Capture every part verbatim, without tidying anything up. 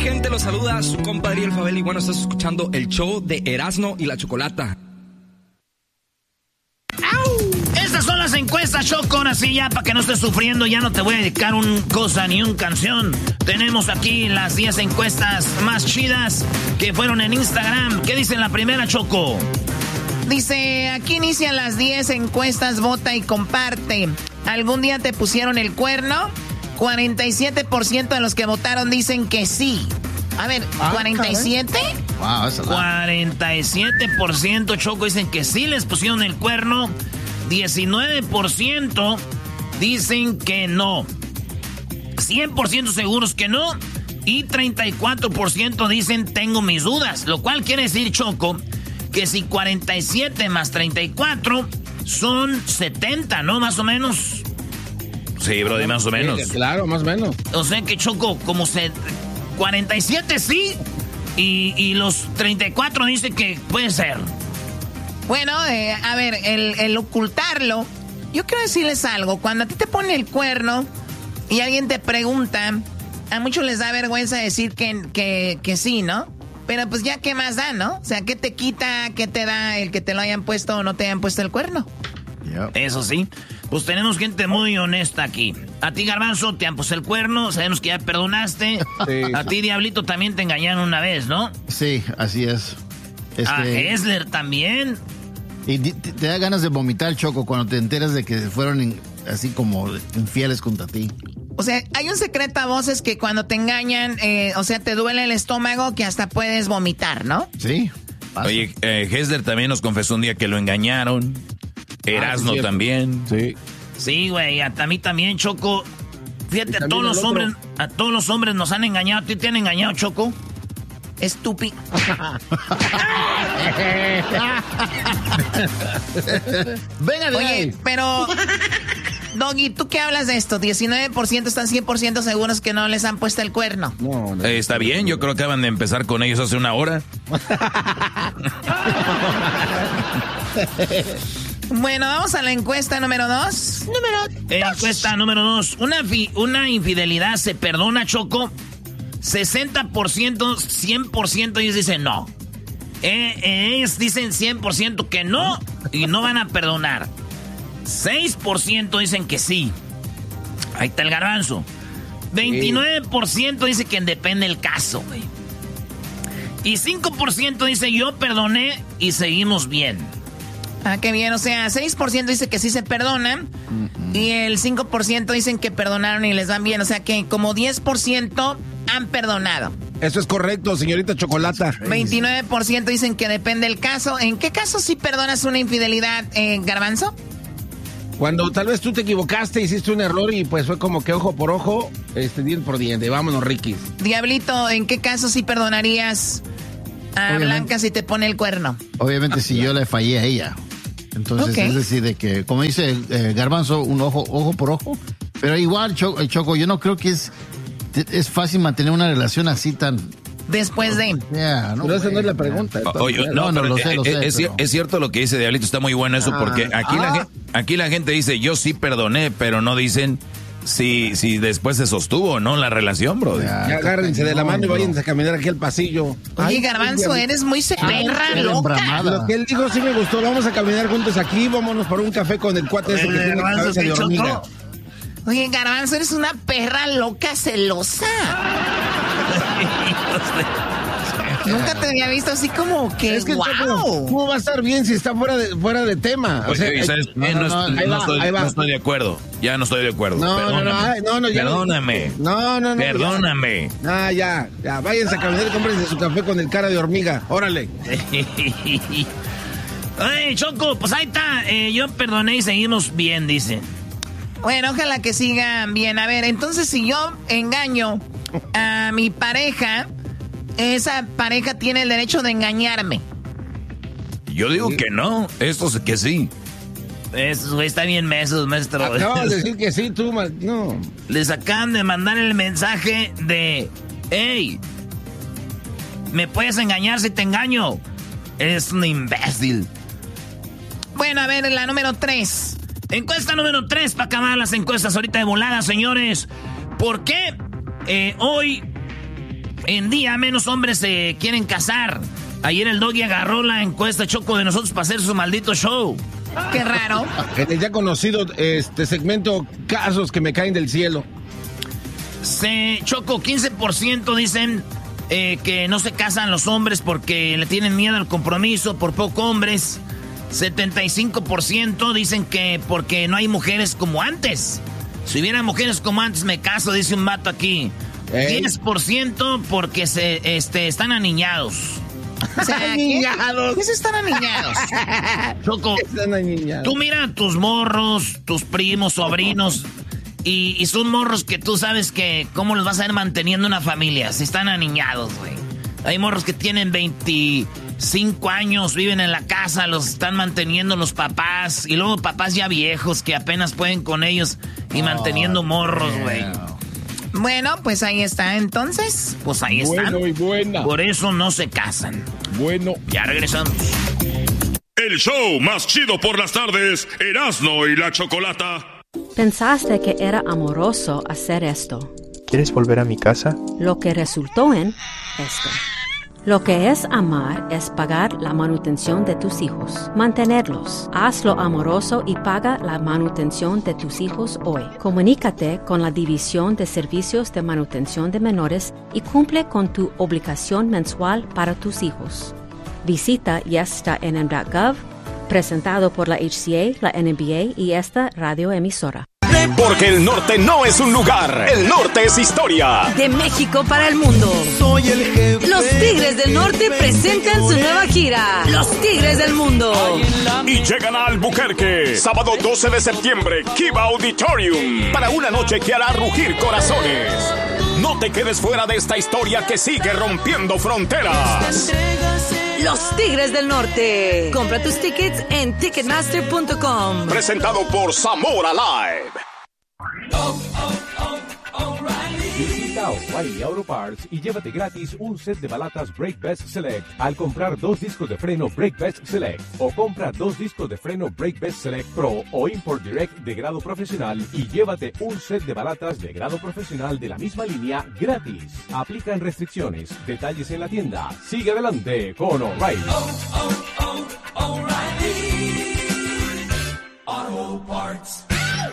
gente? Los saluda su compadre El Fabel y bueno, estás escuchando el show de Erasmo y la Chocolata. Estas son las encuestas, Choco, así ya para que no estés sufriendo, ya no te voy a dedicar un cosa ni un canción. Tenemos aquí las diez encuestas más chidas que fueron en Instagram. ¿Qué dice la primera, Choco? Dice, aquí inician las diez encuestas, vota y comparte. ¿Algún día te pusieron el cuerno? cuarenta y siete por ciento de los que votaron dicen que sí. A ver, ah, ¿cuarenta y siete? Wow, esa cuarenta y siete por ciento, Choco, dicen que sí les pusieron el cuerno. diecinueve por ciento dicen que no. cien por ciento seguros que no. Y treinta y cuatro por ciento dicen tengo mis dudas. Lo cual quiere decir, Choco, que si cuarenta y siete más treinta y cuatro son setenta, ¿no? Más o menos. Sí, brody, más o menos. Sí, claro, más o menos. O sea que, Choco, como se... cuarenta y siete sí, y, y los treinta y cuatro dicen que puede ser. Bueno, eh, a ver, el, el ocultarlo, yo quiero decirles algo. Cuando a ti te ponen el cuerno y alguien te pregunta, a muchos les da vergüenza decir que, que, que sí, ¿no? Pero pues ya, ¿qué más da, no? O sea, ¿qué te quita, qué te da el que te lo hayan puesto o no te hayan puesto el cuerno? Yep. Eso sí. Pues tenemos gente muy honesta aquí. A ti, Garbanzo, te han puesto el cuerno, sabemos que ya perdonaste. Sí. A ti, Diablito, también te engañaron una vez, ¿no? Sí, así es. Este... A Hessler también. Y te, te da ganas de vomitar, Choco, cuando te enteras de que fueron in, así como infieles contra ti. O sea, hay un secreto a voces que cuando te engañan, eh, o sea, te duele el estómago que hasta puedes vomitar, ¿no? Sí. Pasa. Oye, eh, Hessler también nos confesó un día que lo engañaron. Erasmo ah, sí, también. Sí. Sí, güey, a, a mí también, Choco. Fíjate, a todos los hombres, a todos los hombres nos han engañado. ¿A ti te han engañado, Choco? Estúpido. Venga, de Oye, ahí. pero Doggy, ¿tú qué hablas de esto? diecinueve por ciento están cien por ciento seguros que no les han puesto el cuerno. No, no. Eh, está bien, yo creo que acaban de empezar con ellos hace una hora. Bueno, vamos a la encuesta número dos. Número dos. Encuesta número dos. Una, fi- una infidelidad se perdona, Choco. sesenta por ciento, cien por ciento ellos dicen no. Eh, ellos dicen cien por ciento que no y no van a perdonar. seis por ciento dicen que sí. Ahí está el Garbanzo. veintinueve por ciento dice que depende el caso, güey. Y cinco por ciento dice yo perdoné y seguimos bien. Ah, qué bien. O sea, seis por ciento dice que sí se perdonan. Uh-huh. Y el cinco por ciento dicen que perdonaron y les van bien. O sea que como diez por ciento han perdonado. Eso es correcto, señorita Chocolata. veintinueve por ciento dicen que depende el caso. ¿En qué caso sí perdonas una infidelidad, eh, Garbanzo? Cuando tal vez tú te equivocaste, hiciste un error y pues fue como que ojo por ojo, este diente por diente. Vámonos, Ricky. Diablito, ¿en qué caso sí perdonarías a Obviamente. Blanca si te pone el cuerno? Obviamente si yo le fallé a ella. Entonces, okay. Es decir, de que, como dice eh, Garbanzo, un ojo, ojo por ojo. Pero igual, Choco, Choco, yo no creo que es, es fácil mantener una relación así tan... Después de... Yeah, no, pero esa no es la pregunta. Oye, no, no, no, lo sé, lo sé, es, pero... es cierto lo que dice Diablito, está muy bueno eso, ah, porque aquí, ah. la, aquí la gente dice, yo sí perdoné, pero no dicen... Si, si después se sostuvo, ¿no? La relación, bro. Ya, ya agárrense de la mano y váyanse a caminar aquí al pasillo. Oye, Ay, Garbanzo, eres muy perra loca. Lo que él dijo sí me gustó. Vamos a caminar juntos aquí. Vámonos por un café con el cuate ese que tiene cabeza de hormiga. Oye, Garbanzo, eres una perra loca celosa. Nunca te había visto así como que, es que wow. ¿Cómo, ¿Cómo va a estar bien si está fuera de, fuera de tema? O sea, Oye, ¿sabes? No, no, no, no, no, estoy, no estoy de acuerdo. Ya no estoy de acuerdo. No, Perdóname. no, no, no, no ya Perdóname. No, no, no. Perdóname. Ya. Ah, ya, ya. Váyanse a caminar y cómprense su café con el cara de hormiga. Órale. Ay, Choco, pues ahí está. Eh, yo perdoné y seguimos bien, dice. Bueno, ojalá que sigan bien. A ver, entonces si yo engaño a mi pareja... Esa pareja tiene el derecho de engañarme. Yo digo sí. que no, estos que sí. Esos güey están bien mesos, maestro. Acabas de decir que sí, tú, no. Les acaban de mandar el mensaje de, hey, me puedes engañar si te engaño. Eres un imbécil. Bueno, a ver, la número tres. Encuesta número tres para acabar las encuestas ahorita de volada, señores. ¿Por qué eh, hoy... en día menos hombres se quieren casar. Ayer el Doggy agarró la encuesta, Choco, de nosotros para hacer su maldito show. Qué raro. En el ya conocido este segmento Casos que me caen del cielo. Se Choco, quince por ciento dicen eh, que no se casan los hombres porque le tienen miedo al compromiso, por poco hombres. setenta y cinco por ciento dicen que porque no hay mujeres como antes. Si hubiera mujeres como antes me caso, dice un vato aquí. Ey. diez por ciento porque se este, están aniñados. O sea, ¿aniñados? ¿Qué se están aniñados? Choco, están aniñados. Tú mira a tus morros, tus primos, sobrinos, y, y son morros que tú sabes que cómo los vas a ir manteniendo una familia. Si están aniñados, güey. Hay morros que tienen veinticinco años, viven en la casa, los están manteniendo los papás, y luego papás ya viejos que apenas pueden con ellos y oh, manteniendo morros, güey. Yeah. Bueno, pues ahí está, entonces. Pues ahí bueno están. Y buena. Por eso no se casan. Bueno. Ya regresamos. El show más chido por las tardes, Erasmo y la Chocolata. Pensaste que era amoroso hacer esto. ¿Quieres volver a mi casa? Lo que resultó en esto. Lo que es amar es pagar la manutención de tus hijos, mantenerlos. Hazlo amoroso y paga la manutención de tus hijos hoy. Comunícate con la División de Servicios de Manutención de Menores y cumple con tu obligación mensual para tus hijos. Visita yesta n m punto gov, presentado por la H C A, la N B A y esta radioemisora. Porque el norte no es un lugar, el norte es historia. De México para el mundo. Soy el jefe. Los Tigres del Norte presentan su nueva gira, Los Tigres del Mundo. Y llegan a Albuquerque, sábado doce de septiembre, Kiva Auditorium, para una noche que hará rugir corazones. No te quedes fuera de esta historia que sigue rompiendo fronteras. Los Tigres del Norte. Compra tus tickets en ticketmaster punto com. Presentado por Zamora Live. Oh, oh, oh, O'Reilly. Visita O'Reilly Auto Parts y llévate gratis un set de balatas Brake Best Select al comprar dos discos de freno Brake Best Select, o compra dos discos de freno Brake Best Select Pro o Import Direct de grado profesional y llévate un set de balatas de grado profesional de la misma línea gratis. Aplican restricciones. Detalles en la tienda. Sigue adelante con O'Reilly. Oh, oh, oh, O'Reilly Auto Parts.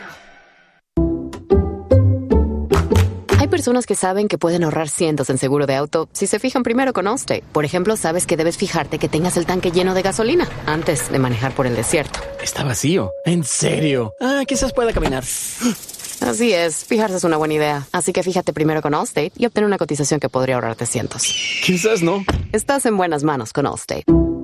Hay personas que saben que pueden ahorrar cientos en seguro de auto si se fijan primero con Allstate. Por ejemplo, sabes que debes fijarte que tengas el tanque lleno de gasolina antes de manejar por el desierto. Está vacío. ¿En serio? Ah, quizás pueda caminar. Así es, fijarse es una buena idea. Así que fíjate primero con Allstate y obtén una cotización que podría ahorrarte cientos. Quizás no. Estás en buenas manos con Allstate.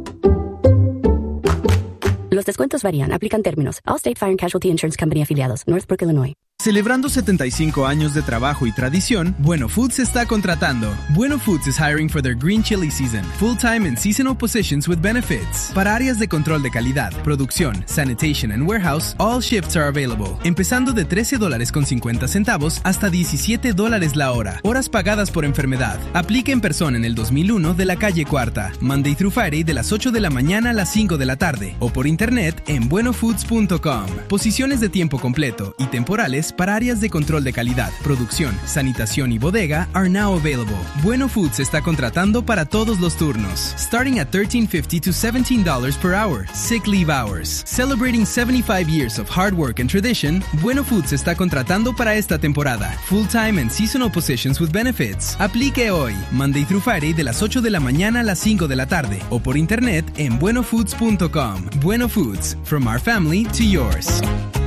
Los descuentos varían. Aplican términos. Allstate Fire and Casualty Insurance Company afiliados. Northbrook, Illinois. Celebrando setenta y cinco años de trabajo y tradición, Bueno Foods está contratando. Bueno Foods is hiring for their green chili season, full-time and seasonal positions with benefits. Para áreas de control de calidad, producción, sanitation and warehouse, all shifts are available. Empezando de trece dólares con cincuenta centavos hasta diecisiete dólares la hora. Horas pagadas por enfermedad. Aplica en persona en el dos mil uno de la calle Cuarta. Monday through Friday de las ocho de la mañana a las cinco de la tarde. O por internet en bueno foods punto com. Posiciones de tiempo completo y temporales para áreas de control de calidad, producción, sanitación y bodega are now available. Bueno Foods está contratando para todos los turnos. Starting at thirteen fifty to seventeen dollars per hour. Sick leave hours. Celebrating seventy-five years of hard work and tradition, Bueno Foods está contratando para esta temporada. Full-time and seasonal positions with benefits. Aplique hoy, Monday through Friday de las ocho de la mañana a las cinco de la tarde. O por internet en bueno foods punto com. Bueno Foods, from our family to yours.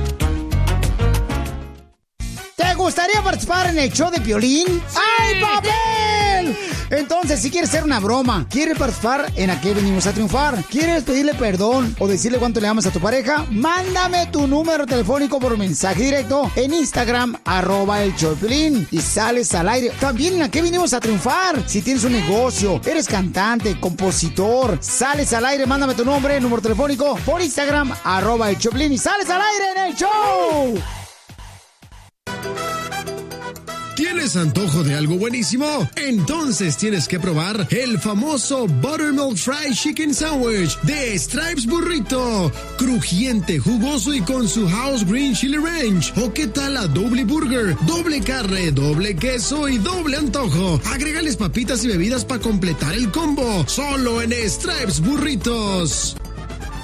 ¿Te gustaría participar en el show de Piolín? ¡Sí! ¡Ay, papel! Entonces, si quieres hacer una broma, quieres participar en ¿A qué venimos a triunfar? ¿Quieres pedirle perdón o decirle cuánto le amas a tu pareja? Mándame tu número telefónico por mensaje directo en Instagram, arroba el show de Piolín, y sales al aire. También en ¿A qué venimos a triunfar? Si tienes un negocio, eres cantante, compositor, sales al aire, mándame tu nombre, número telefónico por Instagram, arroba el show de Piolín, y sales al aire en el show. ¿Tienes antojo de algo buenísimo? Entonces tienes que probar el famoso Buttermilk Fried Chicken Sandwich de Stripes Burrito. Crujiente, jugoso y con su House Green Chili Ranch. ¿O qué tal la doble burger? Doble carne, doble queso y doble antojo. Agrégales papitas y bebidas para completar el combo. Solo en Stripes Burritos.